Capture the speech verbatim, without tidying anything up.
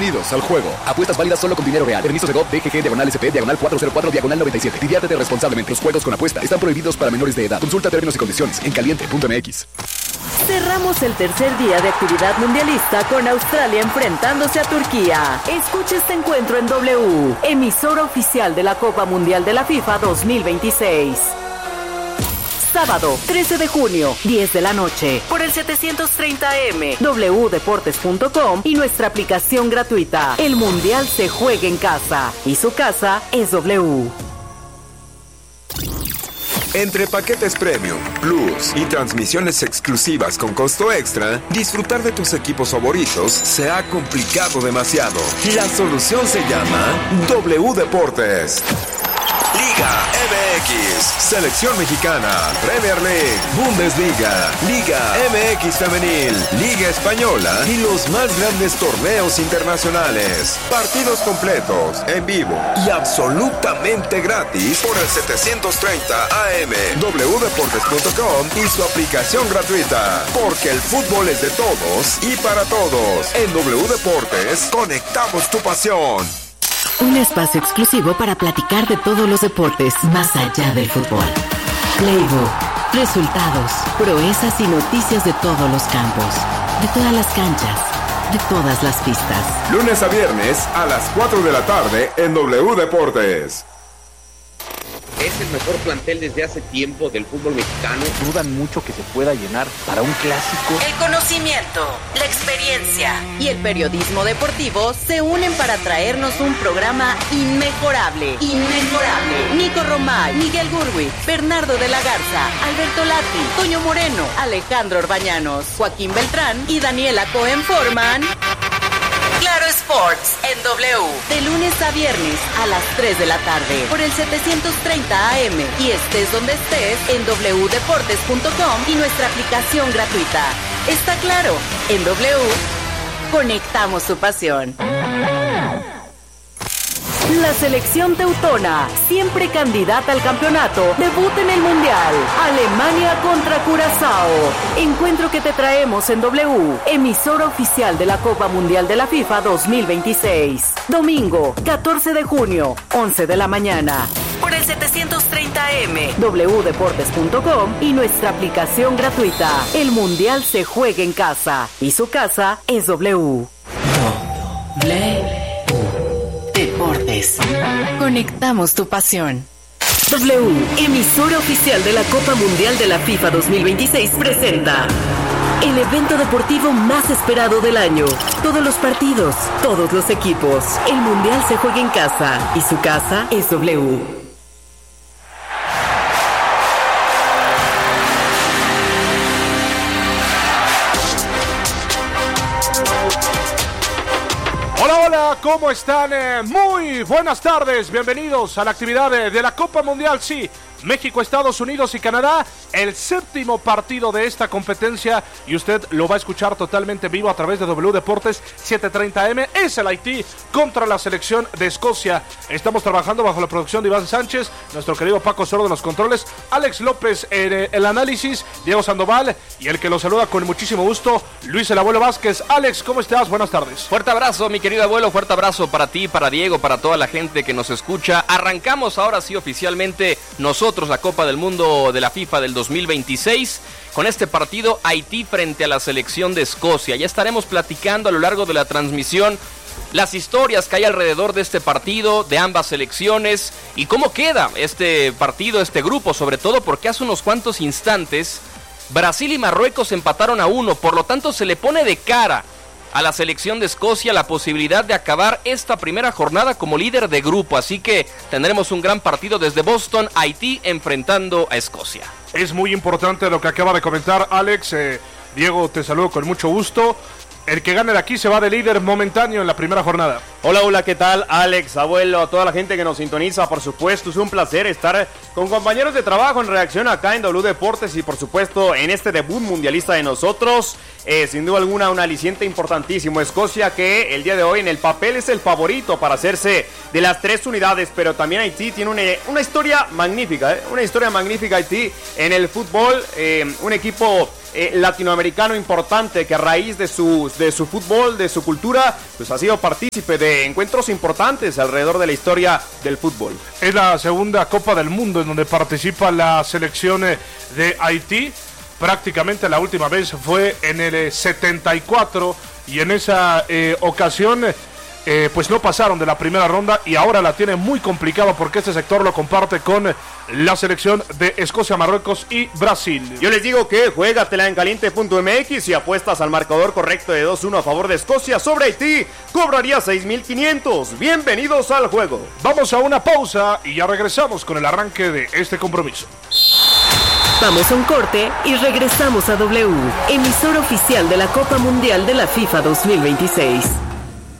Bienvenidos al juego. Apuestas válidas solo con dinero real. Permiso de G O V, D G G, diagonal S P, diagonal cuatro cero cuatro, diagonal noventa y siete. Diviértete responsablemente. Los juegos con apuesta están prohibidos para menores de edad. Consulta términos y condiciones en caliente punto m x. Cerramos el tercer día de actividad mundialista con Australia enfrentándose a Turquía. Escucha este encuentro en W, emisora oficial de la Copa Mundial de la FIFA dos mil veintiséis. Sábado, trece de junio, diez de la noche, por el setecientos treinta A M, w deportes punto com y nuestra aplicación gratuita. El Mundial se juega en casa y su casa es W. Entre paquetes premium, plus y transmisiones exclusivas con costo extra, disfrutar de tus equipos favoritos se ha complicado demasiado. La solución se llama W Deportes. Liga M X, Selección Mexicana, Premier League, Bundesliga, Liga M X Femenil, Liga Española y los más grandes torneos internacionales. Partidos completos, en vivo y absolutamente gratis por el setecientos treinta A M, w deportes punto com y su aplicación gratuita. Porque el fútbol es de todos y para todos. En W Deportes, conectamos tu pasión. Un espacio exclusivo para platicar de todos los deportes más allá del fútbol. Playbook, resultados, proezas y noticias de todos los campos, de todas las canchas, de todas las pistas. Lunes a viernes a las cuatro de la tarde en W Deportes. Es el mejor plantel desde hace tiempo del fútbol mexicano. Dudan mucho que se pueda llenar para un clásico. El conocimiento, la experiencia y el periodismo deportivo se unen para traernos un programa inmejorable. Inmejorable. Nico Romay, Miguel Gurwi, Bernardo de la Garza, Alberto Lati, Toño Moreno, Alejandro Orbañanos, Joaquín Beltrán y Daniela Cohen forman Claro Sports en W, de lunes a viernes a las tres de la tarde por el setecientos treinta A M y estés donde estés en w deportes punto com y nuestra aplicación gratuita. Está claro, en W conectamos su pasión. La selección teutona, siempre candidata al campeonato, debuta en el Mundial. Alemania contra Curazao. Encuentro que te traemos en W, emisora oficial de la Copa Mundial de la FIFA dos mil veintiséis. Domingo, catorce de junio, once de la mañana. Por el setecientos treinta A M, w deportes punto com y nuestra aplicación gratuita. El Mundial se juega en casa y su casa es W. W. Deportes. Conectamos tu pasión. W, emisora oficial de la Copa Mundial de la FIFA dos mil veintiséis, presenta el evento deportivo más esperado del año. Todos los partidos, todos los equipos. El Mundial se juega en casa y su casa es W. ¿Cómo están? Eh, muy buenas tardes, bienvenidos a la actividad de, de la Copa Mundial, sí, México, Estados Unidos y Canadá, el séptimo partido de esta competencia y usted lo va a escuchar totalmente vivo a través de W Deportes setecientos treinta A M, es el Haití contra la selección de Escocia. Estamos trabajando bajo la producción de Iván Sánchez, nuestro querido Paco Sordo de los controles, Alex López en el análisis, Diego Sandoval y el que lo saluda con muchísimo gusto, Luis el Abuelo Vázquez. Alex, ¿cómo estás? Buenas tardes. Fuerte abrazo, mi querido abuelo, fuerte abrazo para ti, para Diego, para toda la gente que nos escucha. Arrancamos ahora sí oficialmente nosotros la Copa del Mundo de la FIFA del dos mil veintiséis con este partido Haití frente a la selección de Escocia. Ya estaremos platicando a lo largo de la transmisión las historias que hay alrededor de este partido, de ambas selecciones y cómo queda este partido, este grupo, sobre todo porque hace unos cuantos instantes Brasil y Marruecos empataron a uno, por lo tanto se le pone de cara a la selección de Escocia la posibilidad de acabar esta primera jornada como líder de grupo, así que tendremos un gran partido desde Boston, Haití, enfrentando a Escocia. Es muy importante lo que acaba de comentar Alex. eh, Diego, te saludo con mucho gusto. El que gane de aquí se va de líder momentáneo en la primera jornada. Hola, hola, ¿qué tal? Alex, abuelo, a toda la gente que nos sintoniza, por supuesto, es un placer estar con compañeros de trabajo en reacción acá en W Deportes y por supuesto en este debut mundialista de nosotros. Eh, sin duda alguna un aliciente importantísimo. Escocia que el día de hoy en el papel es el favorito para hacerse de las tres unidades, pero también Haití tiene una, una historia magnífica, ¿eh? una historia magnífica Haití en el fútbol, eh, un equipo eh, latinoamericano importante que a raíz de su, de su fútbol, de su cultura, pues ha sido partícipe de encuentros importantes alrededor de la historia del fútbol. Es la segunda Copa del Mundo en donde participa la selección de Haití. Prácticamente la última vez fue en el setenta y cuatro y en esa eh, ocasión eh, pues no pasaron de la primera ronda y ahora la tiene muy complicada porque este sector lo comparte con la selección de Escocia, Marruecos y Brasil. Yo les digo que juégatela en caliente punto m x y apuestas al marcador correcto de dos uno a favor de Escocia sobre Haití, cobraría seis mil quinientos. Bienvenidos al juego. Vamos a una pausa y ya regresamos con el arranque de este compromiso. Vamos a un corte y regresamos a W, emisora oficial de la Copa Mundial de la FIFA dos mil veintiséis.